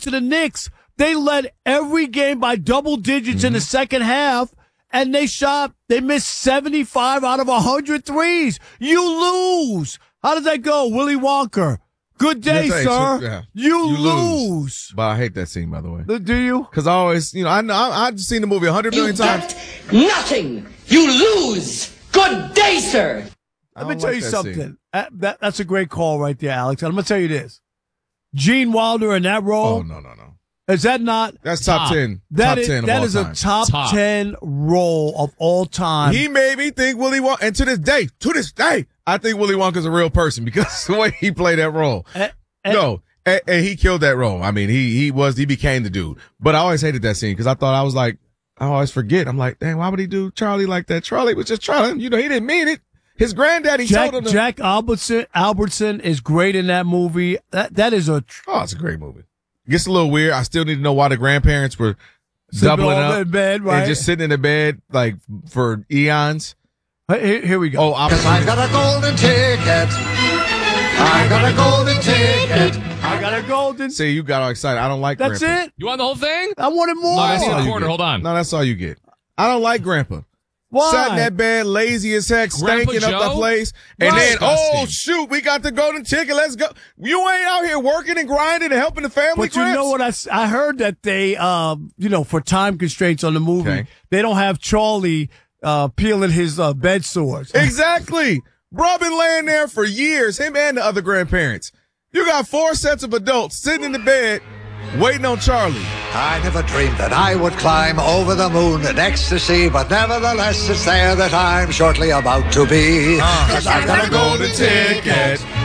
to the Knicks. They led every game by double digits in the second half, and they missed 75 out of 100 threes. You lose. How does that go, Willy Wonka? Good day, sir. Yeah. You lose. But I hate that scene, by the way. Do you? Because I always, I've seen the movie 100 million times. Nothing. You lose. Good day, sir. Let me tell you something. That's a great call right there, Alex. I'm going to tell you this. Gene Wilder in that role. Oh, no. Is that not? That's top 10. That Top is 10 a top 10 role of all time. He made me think Willy Wonka, and to this day, I think Willy Wonka's a real person because the way he played that role. And he killed that role. I mean, he became the dude. But I always hated that scene because I always forget. I'm like, dang, why would he do Charlie like that? Charlie was just trying. He didn't mean it. His granddaddy told him. Jack Albertson is great in that movie. That is it's a great movie. Gets a little weird. I still need to know why the grandparents were doubling up in bed, right? and just sitting in the bed like for eons. Here we go. Oh, because I got a golden ticket. I got a golden ticket. I got a golden. See, you got all excited. I don't like That's Grandpa. it? You want the whole thing? I wanted more. I see the corner. Hold on. No, that's all you get. I don't like Grandpa. Why? Sat in that bed, lazy as heck, Grandpa stanking up the Joe? place. And then, Disgusting. shoot, we got the golden ticket. Let's go. You ain't out here working and grinding and helping the family. But you know what? I heard that they, for time constraints on the movie, they don't have Charlie peeling his bed sores. Exactly. Bro been laying there for years, him and the other grandparents. You got 4 sets of adults sitting in the bed waiting on Charlie. I never dreamed that I would climb over the moon in ecstasy, but nevertheless it's there that I'm shortly about to be. 'Cause I got a golden ticket.